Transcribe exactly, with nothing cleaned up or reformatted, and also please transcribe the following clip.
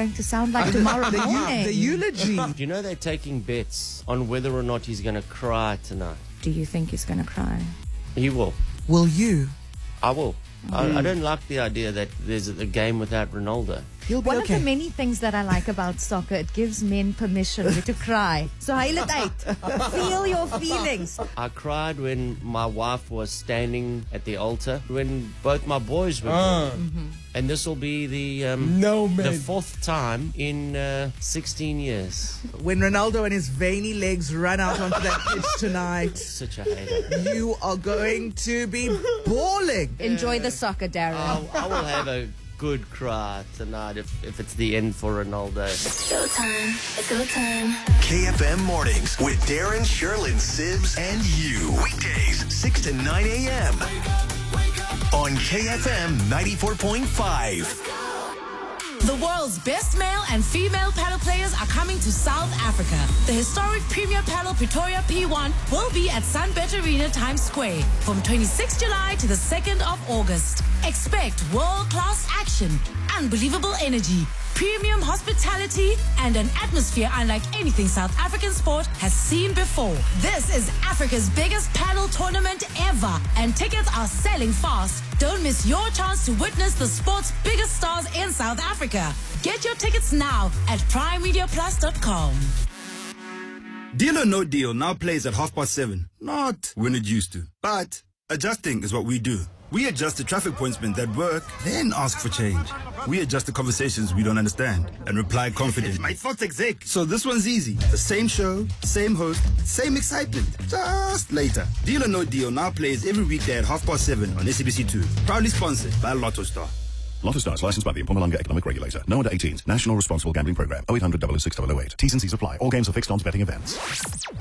going to sound like tomorrow the, morning. the eulogy. Do you know they're taking bets on whether or not he's going to cry tonight? Do you think he's going to cry? He will. Will you? I will. I, I don't like the idea that there's a, a game without Ronaldo. He'll be One okay. of the many things that I like about soccer, it gives men permission to cry. So huil het uit. Feel your feelings. I cried when my wife was standing at the altar when both my boys were Uh. born. Mm-hmm. And this will be the um, No, man. the fourth time in uh, sixteen years. When Ronaldo and his veiny legs run out onto that pitch tonight, Such a hater. you are going to be bawling. Enjoy the soccer, Darren. I, I will have a good cry tonight if, if it's the end for Ronaldo. Showtime. It's go time. K F M Mornings with Darren, Sherlyn, Sibs, and you. Weekdays, six to nine a.m. on K F M ninety-four point five. The world's best male and female paddle players are coming to South Africa. The historic Premier Paddle Pretoria P one will be at Sunbet Arena Times Square from twenty-sixth of July to the second of August. Expect world-class action, unbelievable energy, premium hospitality, and an atmosphere unlike anything South African sport has seen before. This is Africa's biggest paddle tournament ever, and tickets are selling fast. Don't miss your chance to witness the sport's biggest stars in South Africa. Get your tickets now at prime media plus dot com. Deal or No Deal now plays at half past seven. Not when it used to. But adjusting is what we do. We adjust the traffic pointsmen that work, then ask for change. We adjust the conversations we don't understand and reply confidently. My thoughts exec. So this one's easy. The same show, same host, same excitement. Just later. Deal or No Deal now plays every weekday at half past seven on S A B C two. Proudly sponsored by Lotto Star. Lotto Star is licensed by the Mpumalanga Economic Regulator. No under eighteens. National Responsible Gambling Program. oh eight hundred, double oh six, double oh eight. T's and C's apply. All games are fixed odds betting events.